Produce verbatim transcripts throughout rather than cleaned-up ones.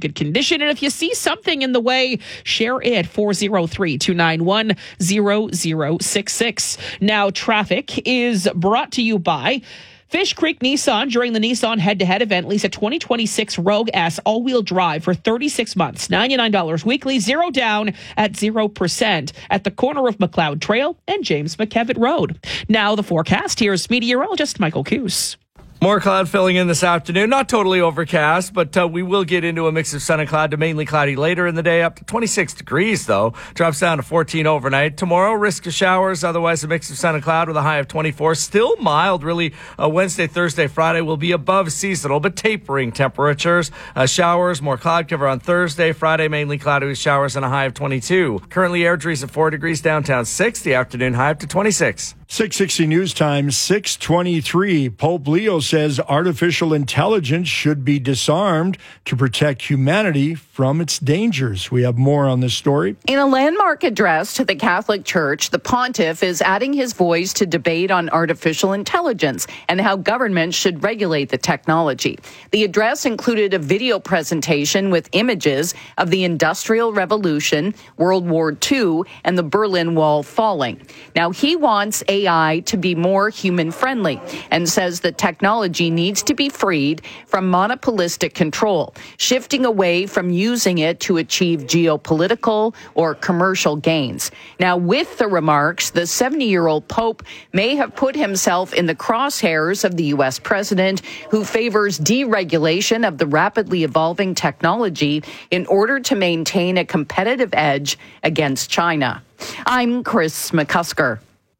good condition. And if you see something in the way, share it. four oh three, two nine one, zero zero six six. Now, traffic is brought to you by Fish Creek Nissan. During the Nissan head-to-head event, lease a twenty twenty-six Rogue S all-wheel drive for thirty-six months, ninety-nine dollars weekly, zero down at zero percent at the corner of McLeod Trail and James McKevitt Road. Now the forecast. Here's meteorologist Michael Coos. More cloud filling in this afternoon. Not totally overcast, but uh, we will get into a mix of sun and cloud to mainly cloudy later in the day, up to twenty-six degrees, though. Drops down to fourteen overnight. Tomorrow, risk of showers, otherwise a mix of sun and cloud with a high of twenty-four. Still mild, really. Uh, Wednesday, Thursday, Friday will be above seasonal, but tapering temperatures. Uh, showers, more cloud cover on Thursday. Friday, mainly cloudy with showers and a high of twenty-two. Currently, Airdrie's at four degrees, downtown six. The afternoon high up to twenty-six. six sixty News Time, six twenty-three. Pope Leo says artificial intelligence should be disarmed to protect humanity from its dangers. We have more on this story. In a landmark address to the Catholic Church, the pontiff is adding his voice to debate on artificial intelligence and how governments should regulate the technology. The address included a video presentation with images of the Industrial Revolution, World War Two, and the Berlin Wall falling. Now, he wants A I to be more human-friendly and says that technology needs to be freed from monopolistic control, shifting away from using it to achieve geopolitical or commercial gains. Now, with the remarks, the seventy-year-old Pope may have put himself in the crosshairs of the U S president, who favors deregulation of the rapidly evolving technology in order to maintain a competitive edge against China. I'm Chris McCusker.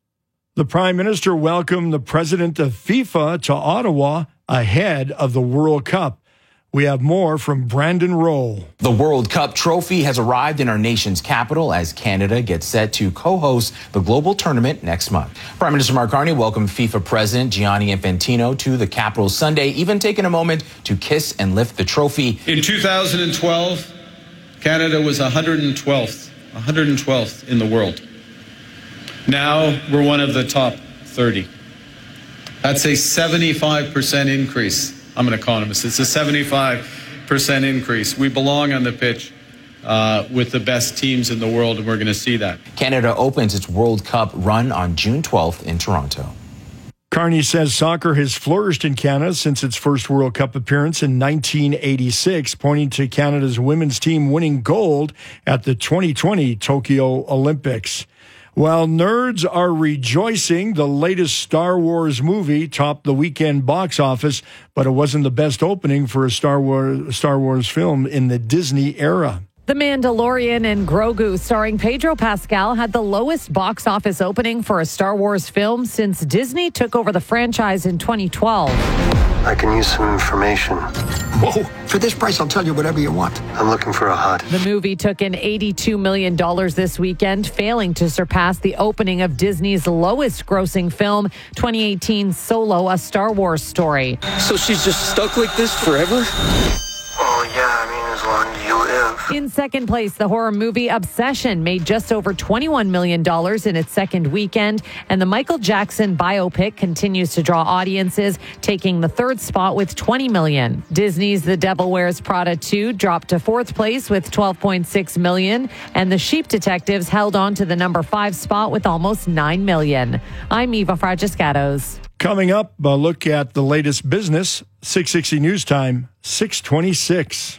The Prime Minister welcomed the president of FIFA to Ottawa ahead of the World Cup. We have more from Brandon Rowe. The World Cup trophy has arrived in our nation's capital as Canada gets set to co-host the global tournament next month. Prime Minister Mark Carney welcomed FIFA President Gianni Infantino to the capital Sunday, even taking a moment to kiss and lift the trophy. In two thousand twelve, Canada was one hundred twelfth, one hundred twelfth in the world. Now we're one of the top thirty. That's a seventy-five percent increase. I'm an economist. It's a seventy-five percent increase. We belong on the pitch uh, with the best teams in the world, and we're going to see that. Canada opens its World Cup run on June twelfth in Toronto. Carney says soccer has flourished in Canada since its first World Cup appearance in nineteen eighty-six, pointing to Canada's women's team winning gold at the twenty twenty Tokyo Olympics. While nerds are rejoicing, the latest Star Wars movie topped the weekend box office, but it wasn't the best opening for a Star Wars, Star Wars film in the Disney era. The Mandalorian and Grogu, starring Pedro Pascal, had the lowest box office opening for a Star Wars film since Disney took over the franchise in twenty twelve. I can use some information. Whoa, for this price, I'll tell you whatever you want. I'm looking for a hut. The movie took in eighty-two million dollars this weekend, failing to surpass the opening of Disney's lowest grossing film, twenty eighteen Solo, A Star Wars Story. So she's just stuck like this forever? Oh, yeah, I mean, as long as you live. In second place, the horror movie Obsession made just over twenty-one million dollars in its second weekend, and the Michael Jackson biopic continues to draw audiences, taking the third spot with twenty million dollars. Disney's The Devil Wears Prada two dropped to fourth place with twelve point six million dollars, and The Sheep Detectives held on to the number five spot with almost nine million dollars. I'm Eva Fragiscatos. Coming up, a look at the latest business. six sixty News Time, six twenty-six.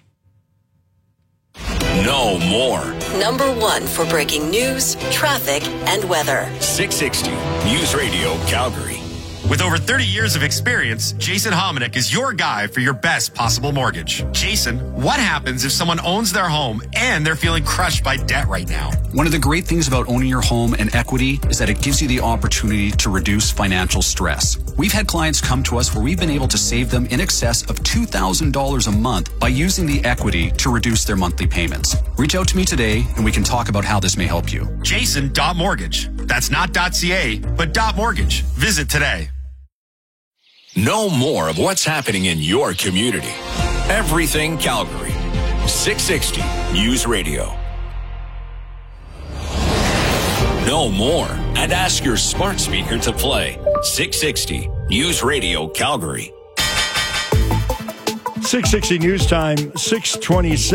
No more. Number one for breaking news, traffic, and weather. six sixty News Radio Calgary. With over thirty years of experience, Jason Hominick is your guy for your best possible mortgage. Jason, what happens if someone owns their home and they're feeling crushed by debt right now? One of the great things about owning your home and equity is that it gives you the opportunity to reduce financial stress. We've had clients come to us where we've been able to save them in excess of two thousand dollars a month by using the equity to reduce their monthly payments. Reach out to me today and we can talk about how this may help you. Jason.mortgage. That's not .ca, but .mortgage. Visit today. Know more of what's happening in your community. Everything Calgary. six sixty News Radio. Know more and ask your smart speaker to play six sixty News Radio Calgary. six sixty News Time, six twenty-seven.